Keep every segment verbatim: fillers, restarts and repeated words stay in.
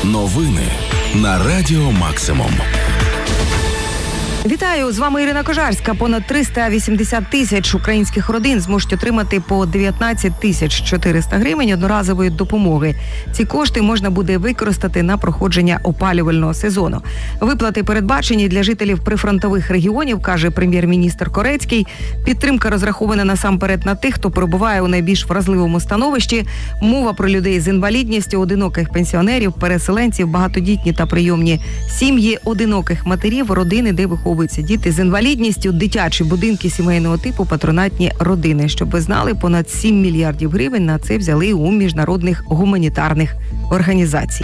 Новини на Радіо Максимум. Вітаю, з вами Ірина Кожарська. Понад триста вісімдесят тисяч українських родин зможуть отримати по дев'ятнадцять тисяч чотириста гривень одноразової допомоги. Ці кошти можна буде використати на проходження опалювального сезону. Виплати передбачені для жителів прифронтових регіонів, каже прем'єр-міністр Корецький. Підтримка розрахована насамперед на тих, хто перебуває у найбільш вразливому становищі. Мова про людей з інвалідністю, одиноких пенсіонерів, переселенців, багатодітні та прийомні сім'ї, одиноких матерів, родини, де виховуються діти з інвалідністю, дитячі будинки сімейного типу, патронатні родини. Щоб ви знали, понад сім мільярдів гривень на це взяли у міжнародних гуманітарних організацій.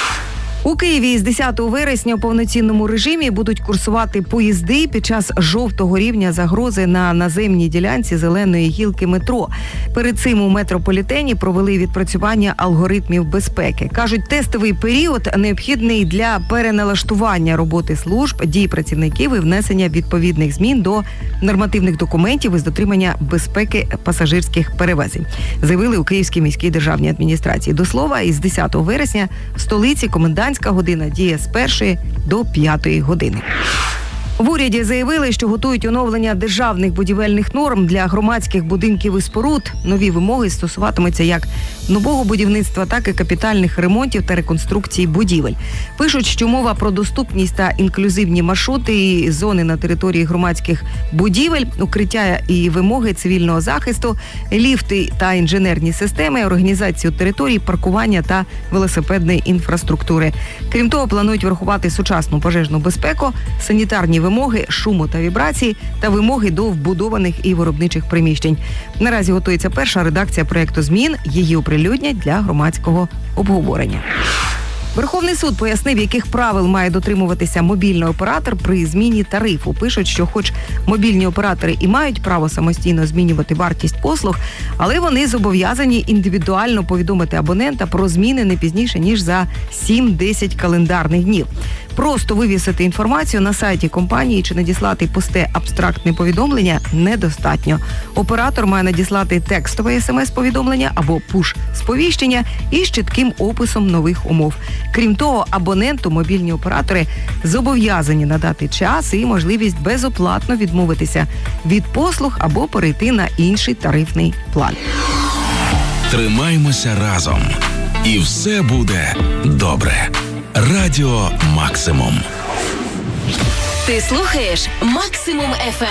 У Києві з десятого вересня у повноцінному режимі будуть курсувати поїзди під час жовтого рівня загрози на наземній ділянці зеленої гілки метро. Перед цим у метрополітені провели відпрацювання алгоритмів безпеки. Кажуть, тестовий період необхідний для переналаштування роботи служб, дій працівників і внесення відповідних змін до нормативних документів із дотримання безпеки пасажирських перевезень, заявили у Київській міській державній адміністрації. До слова, із десятого вересня в столиці комендантська година діє з першої до п'ятої години. В уряді заявили, що готують оновлення державних будівельних норм для громадських будинків і споруд. Нові вимоги стосуватимуться як нового будівництва, так і капітальних ремонтів та реконструкції будівель. Пишуть, що мова про доступність та інклюзивні маршрути і зони на території громадських будівель, укриття і вимоги цивільного захисту, ліфти та інженерні системи, організацію територій, паркування та велосипедної інфраструктури. Крім того, планують врахувати сучасну пожежну безпеку, санітарні вимоги, шуму та вібрації та вимоги до вбудованих і виробничих приміщень. Наразі готується перша редакція проєкту змін, її оприлюднять для громадського обговорення. Верховний суд пояснив, яких правил має дотримуватися мобільний оператор при зміні тарифу. Пишуть, що хоч мобільні оператори і мають право самостійно змінювати вартість послуг, але вони зобов'язані індивідуально повідомити абонента про зміни не пізніше, ніж за сім-десять календарних днів. Просто вивісити інформацію на сайті компанії чи надіслати пусте абстрактне повідомлення недостатньо. Оператор має надіслати текстове смс-повідомлення або пуш-сповіщення із чітким описом нових умов. Крім того, абоненту мобільні оператори зобов'язані надати час і можливість безоплатно відмовитися від послуг або перейти на інший тарифний план. Тримаймося разом. І все буде добре. Радіо Максимум. Ти слухаєш Максимум еф ем.